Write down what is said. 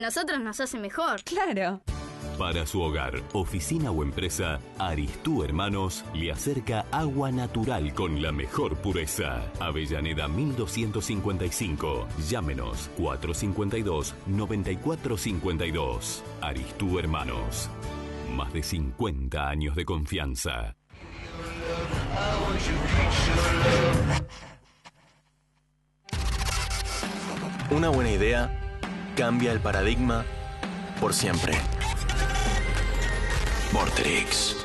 Nosotros nos hace mejor. Claro. Para su hogar, oficina o empresa, Aristú Hermanos le acerca agua natural con la mejor pureza. Avellaneda 1255. Llámenos 452-9452. Aristú Hermanos. Más de 50 años de confianza. Una buena idea cambia el paradigma por siempre. Vorterix.